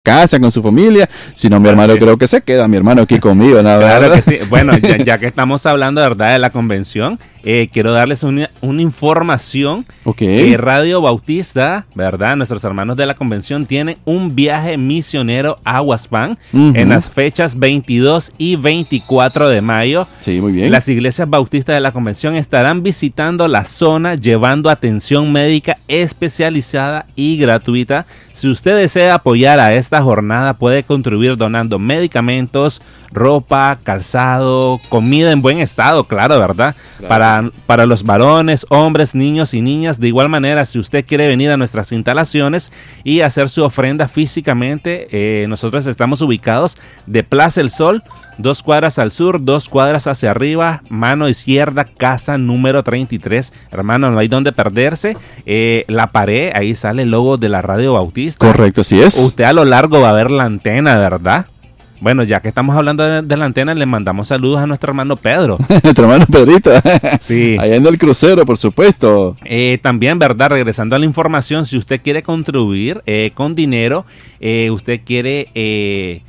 casa con su familia. Si no, mi hermano creo que se queda, mi hermano aquí conmigo, ¿no? Claro que sí. Bueno, ya que estamos hablando de verdad de la convención, quiero darles una información. Okay. Radio Bautista, ¿verdad? Nuestros hermanos de la convención tienen un viaje misionero a Huaspán en las fechas 22 y 24 de mayo. Sí, muy bien. Las iglesias bautistas de la convención estarán visitando la zona llevando atención médica especializada y gratuita. Si usted desea apoyar a esta jornada, puede contribuir donando medicamentos, ropa, calzado, comida en buen estado, claro, ¿verdad? Claro. Para los varones, hombres, niños y niñas. De igual manera, si usted quiere venir a nuestras instalaciones y hacer su ofrenda físicamente, nosotros estamos ubicados de Plaza El Sol, 2 cuadras al sur, 2 cuadras hacia arriba, mano izquierda, casa número 33. Hermano, no hay donde perderse. La pared, ahí sale el logo de la Radio Bautista. Correcto, así es. Usted a lo largo va a ver la antena, ¿verdad? Bueno, ya que estamos hablando de la antena, le mandamos saludos a nuestro hermano Pedro. Nuestro hermano Pedrito. Sí. Allá en el crucero, por supuesto. También, ¿verdad? Regresando a la información, si usted quiere contribuir con dinero, usted quiere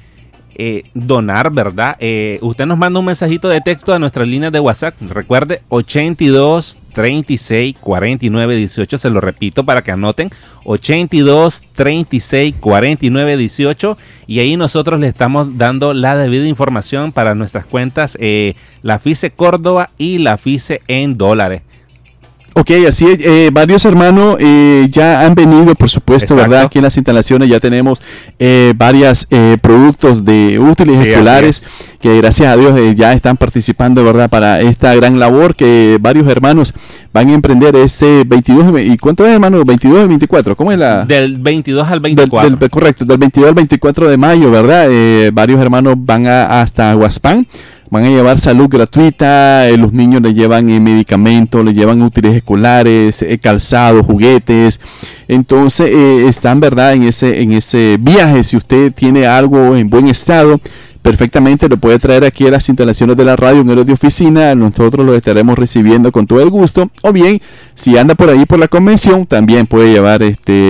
donar, ¿verdad? Usted nos manda un mensajito de texto a nuestra línea de WhatsApp. Recuerde, 82 36 49 18. Se lo repito para que anoten: 82 36 49 18. Y ahí nosotros le estamos dando la debida información para nuestras cuentas, la FICE Córdoba y la FICE en dólares. Ok, así es, varios hermanos ya han venido, por supuesto. Exacto. ¿Verdad? Aquí en las instalaciones ya tenemos varios productos de útiles escolares que gracias a Dios ya están participando, ¿verdad? Para esta gran labor que varios hermanos van a emprender este 22, ¿y cuánto es, hermano? 22 y 24, ¿cómo es la? Del 22 al 24. Correcto, del 22 al 24 de mayo, ¿verdad? Varios hermanos van hasta Huaspán. Van a llevar salud gratuita, los niños le llevan medicamentos, le llevan útiles escolares, calzado, juguetes. Entonces están, ¿verdad? En ese viaje. Si usted tiene algo en buen estado, perfectamente lo puede traer aquí a las instalaciones de la radio en el de oficina. Nosotros lo estaremos recibiendo con todo el gusto. O bien, si anda por ahí por la convención, también puede llevar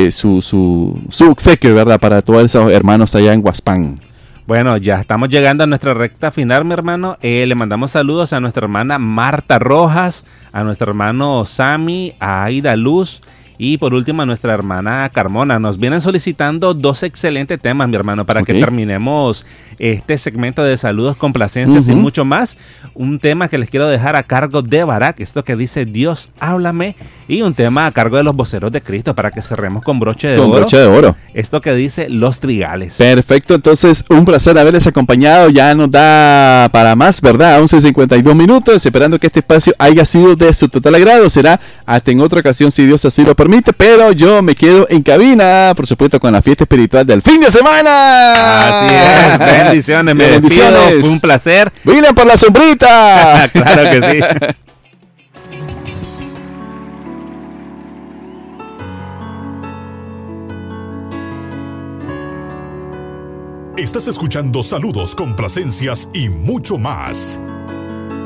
su obsequio, ¿verdad? Para todos esos hermanos allá en Huaspán. Bueno, ya estamos llegando a nuestra recta final, mi hermano. Le mandamos saludos a nuestra hermana Marta Rojas, a nuestro hermano Sammy, a Aida Luz y por último a nuestra hermana Carmona. Nos vienen solicitando 2 excelentes temas, mi hermano, para que terminemos este segmento de saludos, complacencias y mucho más. Un tema que les quiero dejar a cargo de Barak, esto que dice Dios, háblame, y un tema a cargo de los voceros de Cristo para que cerremos con broche de oro. Broche de oro. Esto que dice Los Trigales. Perfecto, entonces un placer haberles acompañado. Ya nos da para más, ¿verdad? 11:52 minutos, esperando que este espacio haya sido de su total agrado. Será hasta en otra ocasión, si Dios así lo permite, pero yo me quedo en cabina, por supuesto, con la fiesta espiritual del fin de semana. Así es, bendiciones, me despido, fue un placer. ¡Miren por la sombrita! Claro que sí. Estás escuchando saludos, complacencias y mucho más.